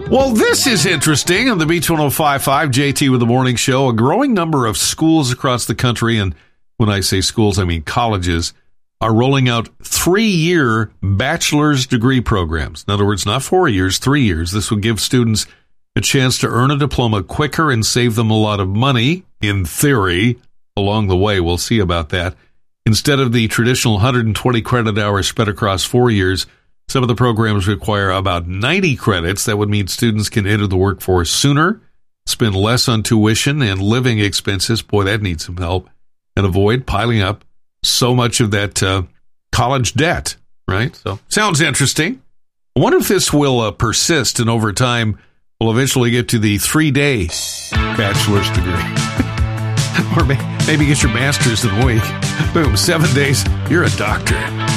Well, this is interesting. On the Beach 105.5, JT with the Morning Show, a growing number of schools across the country, and when I say schools, I mean colleges, are rolling out 3-year bachelor's degree programs. In other words, not 4 years, 3 years. This will give students a chance to earn a diploma quicker and save them a lot of money, in theory, along the way. We'll see about that. Instead of the traditional 120 credit hours spread across 4 years, some of the programs require about 90 credits. That would mean students can enter the workforce sooner, spend less on tuition and living expenses. Boy, that needs some help. And avoid piling up so much of that college debt, right? So, sounds interesting. I wonder if this will persist and over time we'll eventually get to the 3-day bachelor's degree. Or maybe get your master's in a week. Boom, 7 days, you're a doctor.